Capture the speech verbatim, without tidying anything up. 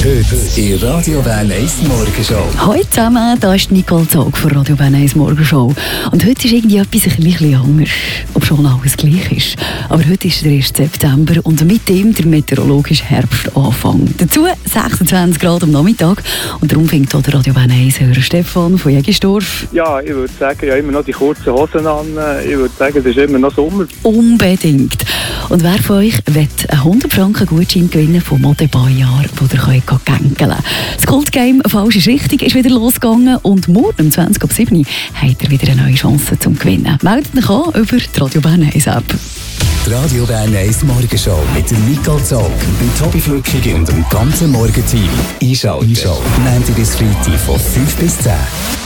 Heute in Radio Bern eins Morgenshow. Hallo zusammen, hier ist Nicole Zog von Radio Bern eins Morgenshow. Und heute ist irgendwie etwas ein bisschen anders, ob schon alles gleich ist. Aber heute ist der erste September und mit dem der meteorologische Herbstanfang. Dazu sechsundzwanzig Grad am Nachmittag und darum fängt auch der Radio Bern eins Hörer Stefan von Jägisdorf. Ja, ich würde sagen, ja, immer noch die kurzen Hosen an. Ich würde sagen, es ist immer noch Sommer. Unbedingt. Und wer von euch will einen hundert Franken Gutschein gewinnen von Mode Bajar, wo ihr könnt gängeln könnt? Das Goldgame «Falsch ist richtig» ist wieder losgegangen und morgen um zwanzig ab sieben habt ihr wieder eine neue Chance zum Gewinnen. Meldet euch an über die Radio Bern eins App. Die Radio Bern eins Morgenshow mit der Nicole Zog, dem Tobi Flückig und dem ganzen Morgenteam. Einschalten. Einschalten. Montag bis Freitag von fünf bis zehn.